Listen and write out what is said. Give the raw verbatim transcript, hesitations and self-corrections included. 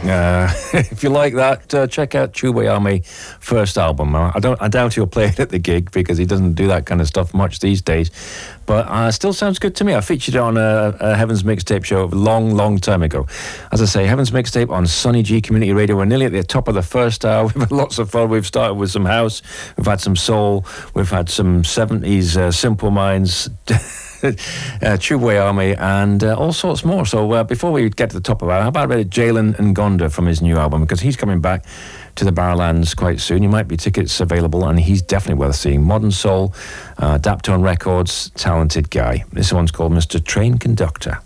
Uh, if you like that, uh, check out Tubeway Army first album. Uh, I don't. I doubt he'll play it at the gig because he doesn't do that kind of stuff much these days. But uh, still sounds good to me. I featured it on a, a Heaven's Mixtape show a long, long time ago. As I say, Heaven's Mixtape on Sunny G Community Radio. We're nearly at the top of the first hour. We've had lots of fun. We've started with some house. We've had some soul. We've had some seventies uh, Simple Minds. uh, Tubeway Army and uh, all sorts more. So uh, before we get to the top of that, how about a bit of Jalen Ngonda from his new album, because he's coming back to the Barrowlands quite soon. You might be tickets available, and he's definitely worth seeing. Modern Soul, uh, Daptone Records, talented guy. This one's called Mister Train Conductor.